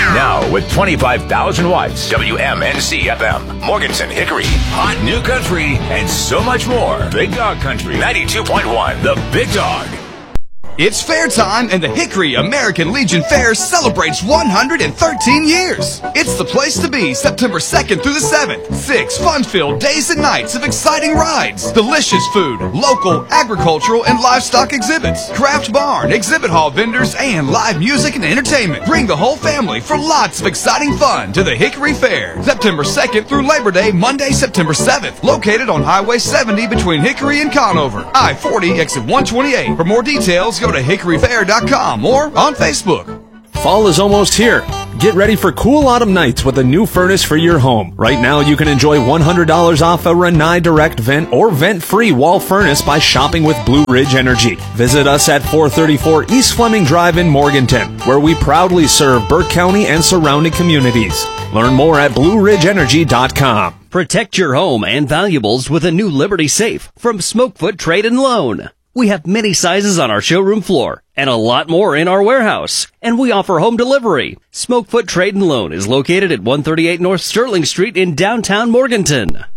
Now, with 25,000 watts, WMNC FM, Morganton, Hickory, hot new country, and so much more. Big Dog Country 92.1, the Big Dog. It's fair time, and the Hickory American Legion Fair celebrates 113 years. It's the place to be September 2nd through the 7th. 6 fun-filled days and nights of exciting rides, delicious food, local, agricultural, and livestock exhibits, craft barn, exhibit hall vendors, and live music and entertainment. Bring the whole family for lots of exciting fun to the Hickory Fair, September 2nd through Labor Day, Monday, September 7th. Located on Highway 70 between Hickory and Conover, I-40, exit 128. For more details, go to hickoryfair.com or on Facebook. Fall is almost here. Get ready for cool autumn nights with a new furnace for your home. Right now, you can enjoy $100 off a Rinnai Direct Vent or Vent-Free wall furnace by shopping with Blue Ridge Energy. Visit us at 434 East Fleming Drive in Morganton, where we proudly serve Burke County and surrounding communities. Learn more at BlueRidgeEnergy.com. Protect your home and valuables with a new Liberty Safe from Smokefoot Trade and Loan. We have many sizes on our showroom floor and a lot more in our warehouse, and we offer home delivery. Smokefoot Trade and Loan is located at 138 North Sterling Street in downtown Morganton.